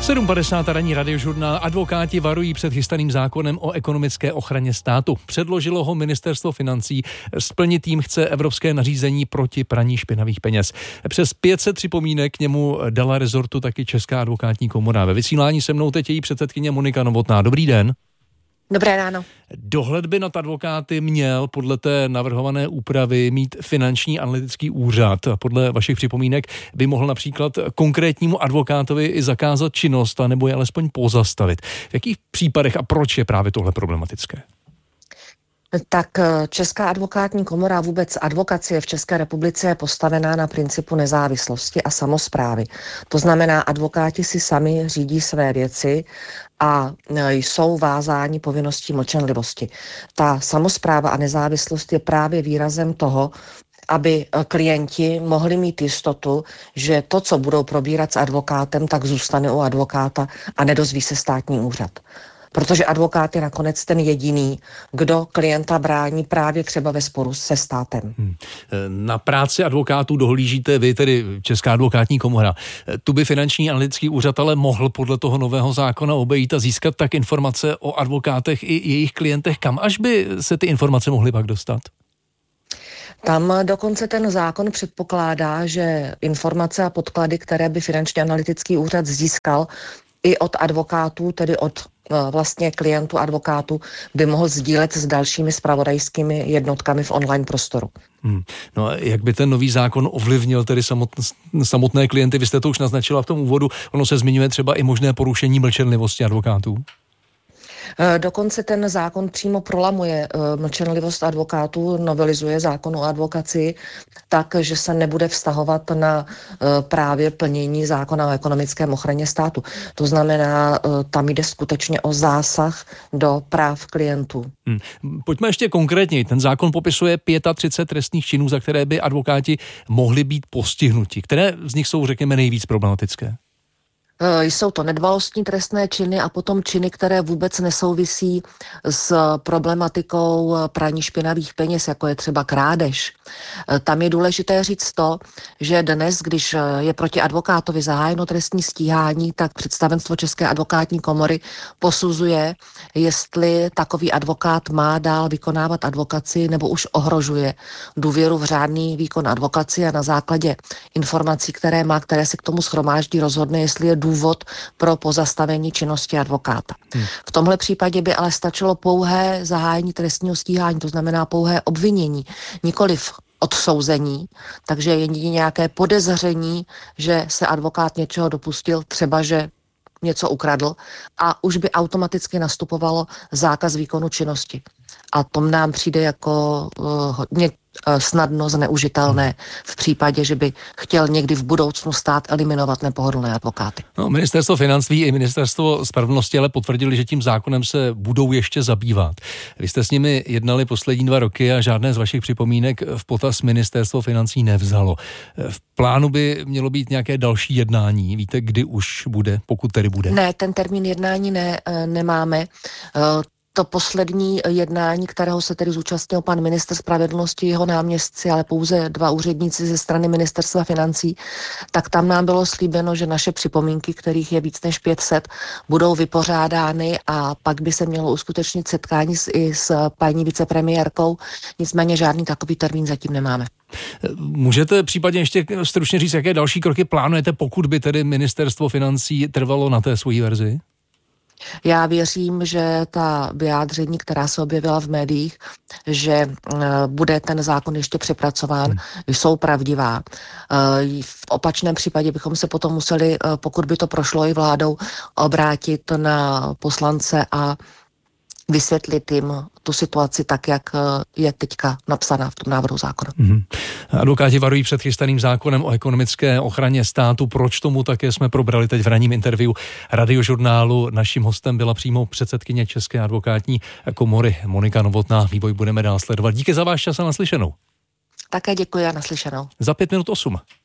7:50 ranní radiožurnál. Advokáti varují před chystaným zákonem o ekonomické ochraně státu. Předložilo ho ministerstvo financí. Splnit jím chce evropské nařízení proti praní špinavých peněz. Přes 500 připomínek k němu dala rezortu taky Česká advokátní komora. Ve vysílání se mnou teď její předsedkyně Monika Novotná. Dobrý den. Dobré ráno. Dohled by nad advokáty měl podle té navrhované úpravy mít finanční analytický úřad. Podle vašich připomínek by mohl například konkrétnímu advokátovi i zakázat činnost, anebo je alespoň pozastavit. V jakých případech a proč je právě tohle problematické? Tak Česká advokátní komora, vůbec advokacie v České republice je postavená na principu nezávislosti a samosprávy. To znamená, advokáti si sami řídí své věci a jsou vázáni povinností mlčenlivosti. Ta samospráva a nezávislost je právě výrazem toho, aby klienti mohli mít jistotu, že to, co budou probírat s advokátem, tak zůstane u advokáta a nedozví se státní úřad. Protože advokát je nakonec ten jediný, kdo klienta brání právě třeba ve sporu se státem. Na práci advokátů dohlížíte vy, tedy Česká advokátní komora. Tu by finanční analytický úřad ale mohl podle toho nového zákona obejít a získat tak informace o advokátech i jejich klientech. Kam až by se ty informace mohly pak dostat? Tam dokonce ten zákon předpokládá, že informace a podklady, které by finanční analytický úřad získal i od advokátů, tedy od vlastně klientů advokátů, by mohl sdílet s dalšími zpravodajskými jednotkami v online prostoru. No a jak by ten nový zákon ovlivnil tedy samotné klienty? Vy jste to už naznačila v tom úvodu, ono se zmiňuje třeba i možné porušení mlčenlivosti advokátů. Dokonce ten zákon přímo prolamuje mlčenlivost advokátů, novelizuje zákon o advokacii tak, že se nebude vztahovat na právě plnění zákona o ekonomickém ochraně státu. To znamená, tam jde skutečně o zásah do práv klientů. Pojďme ještě konkrétněji. Ten zákon popisuje 35 trestných činů, za které by advokáti mohli být postihnuti. Které z nich jsou, řekněme, nejvíc problematické? Jsou to nedbalostní trestné činy a potom činy, které vůbec nesouvisí s problematikou praní špinavých peněz, jako je třeba krádež. Tam je důležité říct to, že dnes, když je proti advokátovi zahájeno trestní stíhání, tak představenstvo České advokátní komory posuzuje, jestli takový advokát má dál vykonávat advokaci nebo už ohrožuje důvěru v řádný výkon advokacie a na základě informací, které má, které si k tomu shromáždí, rozhodne, jestli je důvod pro pozastavení činnosti advokáta. V tomhle případě by ale stačilo pouhé zahájení trestního stíhání, to znamená pouhé obvinění, nikoliv odsouzení, takže je nějaké podezření, že se advokát něčeho dopustil, třeba že něco ukradl a už by automaticky nastupovalo zákaz výkonu činnosti. A to nám přijde jako hodně snadno zneužitelné v případě, že by chtěl někdy v budoucnu stát eliminovat nepohodlné advokáty. No, ministerstvo financí i ministerstvo spravedlnosti ale potvrdili, že tím zákonem se budou ještě zabývat. Vy jste s nimi jednali poslední 2 roky a žádné z vašich připomínek v potaz ministerstvo financí nevzalo. V plánu by mělo být nějaké další jednání. Víte, kdy už bude, pokud tedy bude? Ne, ten termín jednání nemáme. To poslední jednání, kterého se tedy zúčastnil pan ministr spravedlnosti, jeho náměstci, ale pouze 2 úředníci ze strany ministerstva financí, tak tam nám bylo slíbeno, že naše připomínky, kterých je víc než 500, budou vypořádány a pak by se mělo uskutečnit setkání i s paní vicepremiérkou. Nicméně žádný takový termín zatím nemáme. Můžete případně ještě stručně říct, jaké další kroky plánujete, pokud by tedy ministerstvo financí trvalo na té svojí verzi? Já věřím, že ta vyjádření, která se objevila v médiích, že bude ten zákon ještě přepracován, jsou pravdivá. V opačném případě bychom se potom museli, pokud by to prošlo i vládou, obrátit na poslance a vysvětlit jim tu situaci tak, jak je teďka napsaná v tom návrhu zákona. Advokáti varují před chystaným zákonem o ekonomické ochraně státu. Proč tomu také jsme probrali teď v ranním interview radiožurnálu. Naším hostem byla přímo předsedkyně České advokátní komory Monika Novotná. Vývoj budeme dál sledovat. Díky za váš čas a naslyšenou. Také děkuji a naslyšenou. Za 5:08.